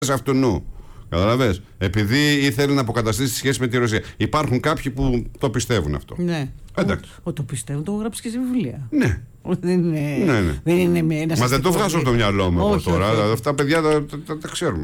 αυτού. Καταλαβες. Επειδή ήθελε να αποκαταστήσει τη σχέση με τη Ρωσία. Υπάρχουν κάποιοι που το πιστεύουν αυτό. Ναι. Εντάξει. Το πιστεύουν, το έχω γράψει και σε βιβλία. Ναι. Δεν είναι, δεν είναι ένας. Μα δεν το βγάζω από το μυαλό μου όχι, τώρα. όχι. Αυτά παιδιά τα ξέρουμε.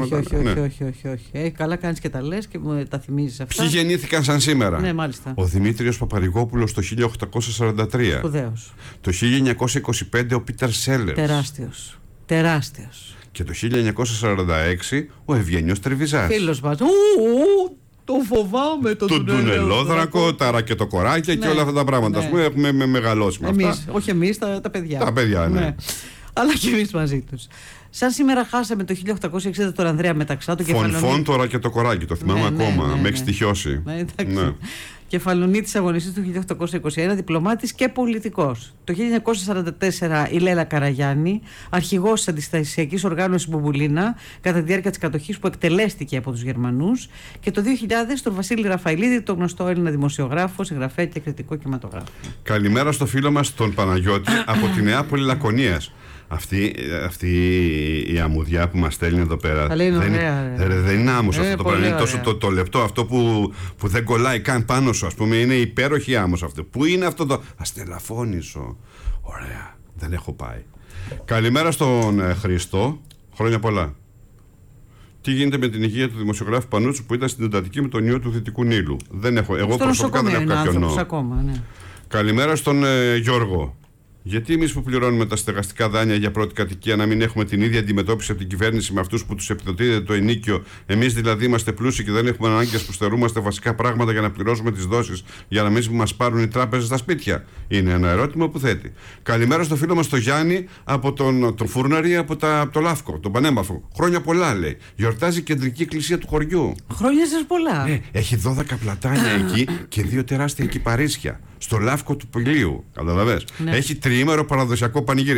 Όχι. Καλά κάνεις και τα λες και μου τα θυμίζεις αυτά. Ποιοι γεννήθηκαν σαν σήμερα? Ναι, μάλιστα. Ο Δημήτριος Παπαρηγόπουλος το 1843. Σπουδαίος. Το 1925 ο Πίτερ Σέλερς. Τεράστιος. Και το 1946 ο Ευγένιος Τρεβιζάς. Φίλος μας. Το φοβάμαι τον τουνελόδρακο, τα ρακετοκοράκια και όλα αυτά τα πράγματα. Ας πούμε, έχουμε μεγαλώσει με αυτά. Όχι εμείς, τα παιδιά. Τα παιδιά, ναι. Αλλά και εμείς μαζί τους. Σαν σήμερα χάσαμε το 1860 τον Ανδρέα Μεταξά. Φων το ρακετοκοράκι, το θυμάμαι ακόμα. Με έχει στοιχειώσει. Κεφαλονίτης αγωνιστής του 1821, διπλωμάτης και πολιτικός. Το 1944 η Λέλα Καραγιάννη, αρχηγός της αντιστασιακής οργάνωσης Μπουμπουλίνα, κατά τη διάρκεια της κατοχής που εκτελέστηκε από τους Γερμανούς. Και το 2000 τον Βασίλη Ραφαηλίδη, τον γνωστό Έλληνα δημοσιογράφο, συγγραφέα και κριτικό κινηματογράφο. Καλημέρα στο φίλο μας τον Παναγιώτη από τη Νεάπολη Λακωνίας. Αυτή η αμμουδιά που μας στέλνει εδώ πέρα δεν είναι άμμος αυτό το πράγμα. Είναι τόσο το λεπτό αυτό που δεν κολλάει καν πάνω σου, ας πούμε. Είναι υπέροχη άμμος αυτό. Πού είναι αυτό το αστελαφώνησο? Ωραία, δεν έχω πάει. Καλημέρα στον Χριστό. Χρόνια πολλά. Τι γίνεται με την υγεία του δημοσιογράφου Πανούτσου που ήταν στην εντατική με τον ιό του Δυτικού Νείλου? Εγώ προσωπικά δεν έχω κάποιο νόημα. Καλημέρα στον Γιώργο. Γιατί εμείς που πληρώνουμε τα στεγαστικά δάνεια για πρώτη κατοικία να μην έχουμε την ίδια αντιμετώπιση από την κυβέρνηση με αυτούς που τους επιδοτείται το ενίκιο? Εμείς δηλαδή είμαστε πλούσιοι και δεν έχουμε ανάγκες που στερούμαστε βασικά πράγματα για να πληρώσουμε τις δόσεις για να μην μας πάρουν οι τράπεζες στα σπίτια? Είναι ένα ερώτημα που θέτει. Καλημέρα στο φίλο μας τον Γιάννη από τον Φούρναρη από το Λάφκο, τον Πανέμορφο. Χρόνια πολλά, λέει. Γιορτάζει η κεντρική εκκλησία του χωριού. Χρόνια σας πολλά. Έχει 12 πλατάνια εκεί και 2 τεράστια κυπαρίσια. Στο Λάφκο του Πηλίου. Καταλαβες. Ναι. Έχει τριήμερο παραδοσιακό πανηγύρι.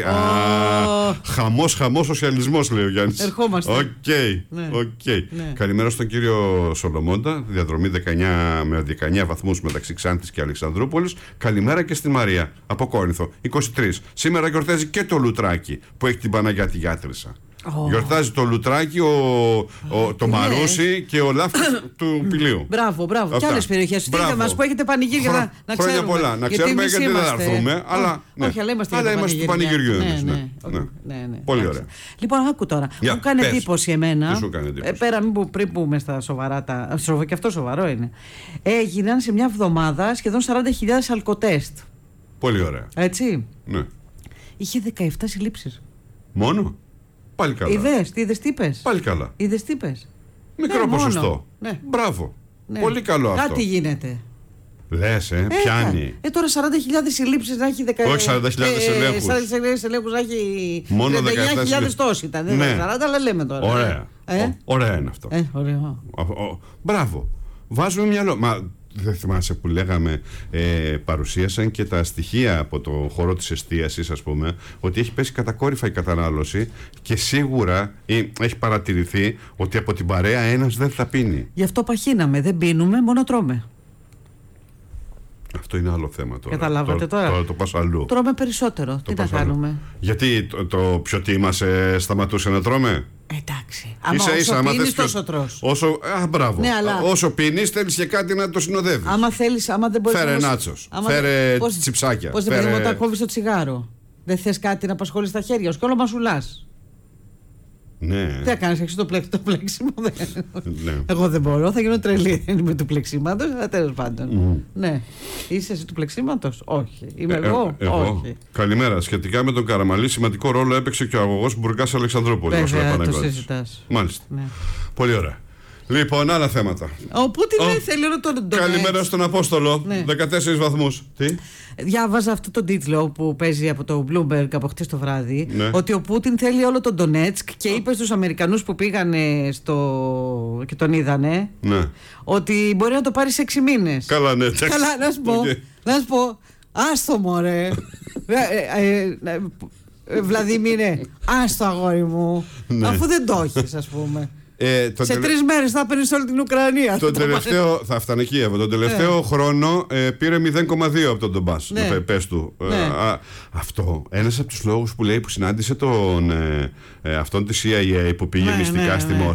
Χαμός σοσιαλισμός, λέει ο Γιάννης. Ερχόμαστε. Ναι. Καλημέρα στον κύριο Σολομώντα. Διαδρομή 19 με 19 βαθμούς μεταξύ Ξάνθης και Αλεξανδρούπολης. Καλημέρα και στη Μαρία από Κόρινθο. 23. Σήμερα γιορτάζει και το Λουτράκι που έχει την Παναγιά τη Γιάτρησα. Γιορτάζει το Λουτράκι, το Μαρούσι και ο Λάφκος του Πηλίου. Μπράβο. Και άλλες περιοχές. Στείλτε μας που έχετε πανηγύρια να ξέρουμε. Χρόνια πολλά. Να ξέρουμε γιατί δεν θα έρθουμε. Αλλά είμαστε του πανηγυριού εμείς. Ναι. Πολύ ωραία. Λοιπόν, άκου τώρα. Μου κάνει εντύπωση εμένα. Τι σου κάνει εντύπωση? Πέρα, πριν πούμε στα σοβαρά. Και αυτό σοβαρό είναι. Έγιναν σε μια εβδομάδα σχεδόν 40.000 αλκοτέστ. Πολύ ωραία. Έτσι. Ναι. Είχε 17 συλλήψεις. Μόνο? Πάλι καλά. Είδες τι είπες? Πάλι καλά. Είδες τι είπες? Μικρό ποσοστό. Ναι. Μπράβο. Ναι. Πολύ καλό αυτό. Κάτι γίνεται. Λες, πιάνει. Τώρα 40.000 συλλήψεις να έχει 10. Όχι 40.000 ελέγχους. 40.000 ελέγχους να έχει. Μόνο 19.000 τόσοι ήταν. Δεν είναι 40, αλλά λέμε τώρα. Ωραία. Ωραία είναι αυτό. Ωραίο. Μπράβο. Βάζουμε μυαλό. Μα δεν θυμάσαι που λέγαμε, παρουσίασαν και τα στοιχεία από το χώρο της εστίασης, ας πούμε, ότι έχει πέσει κατακόρυφα η κατανάλωση και σίγουρα έχει παρατηρηθεί ότι από την παρέα ένας δεν θα πίνει. Γι' αυτό παχύναμε, δεν πίνουμε, μόνο τρώμε. Αυτό είναι άλλο θέμα τώρα. Καταλάβατε τώρα. Τώρα το πας αλλού. Τρώμε περισσότερο. Τι να κάνουμε? Γιατί το πιωτή μας σταματούσε να τρώμε? Εντάξει. Ίσα-ίσα, άμα πίνεις τόσο τρως. Μπράβο. Ναι, αλλά... Όσο πίνεις θέλεις και κάτι να το συνοδεύεις. Άμα δεν μπορείς. Φέρε νάτσος, φέρε τσιψάκια. Πώς δεν πρέπει να κόβεις το τσιγάρο? Δεν θες κάτι να απασχολείς τα χέρια σου και όλο μασουλάς. Ναι. Τι έκανες, έχεις το πλέξιμο? Ναι. Εγώ δεν μπορώ, θα γίνω τρελή με του πλεξίματος, αλλά τέλος πάντων. Ναι. Είσαι εσύ του πλεξίματος? Όχι. Είμαι εγώ? Όχι. Καλημέρα. Σχετικά με τον Καραμαλή, σημαντικό ρόλο έπαιξε και ο αγωγός Μπουργκάς Αλεξανδρούπολης. Βέβαια, το συζητάς. Μάλιστα. Ναι. Πολύ ωραία. Λοιπόν, άλλα θέματα. Ο Πούτιν δεν θέλει όλο τον Ντονέτσκ. Καλημέρα στον Απόστολο. 14 βαθμούς. Τι? Διάβαζα αυτό τον τίτλο που παίζει από το Bloomberg από χτες το βράδυ. Ναι. Ότι ο Πούτιν θέλει όλο τον Ντονέτσκ και είπε στους Αμερικανούς που πήγανε και τον είδανε, ναι, ότι μπορεί να το πάρει σε 6 μήνες. Καλά, ναι. Καλά, να σου πω. Άστο μωρέ. Βλαδίμηρε, άστο αγόρι μου. Ναι. Αφού δεν το έχεις, ας πούμε. Σε 3 μέρες θα παίρνεις όλη την Ουκρανία. Θα φτάνε Κίεβο. Τον τελευταίο χρόνο πήρε 0,2 από τον Ντομπάς. Πες του. Αυτό. Ένας από τους λόγους που λέει που συνάντησε αυτόν τη CIA που πήγε μυστικά στη Μόσχα.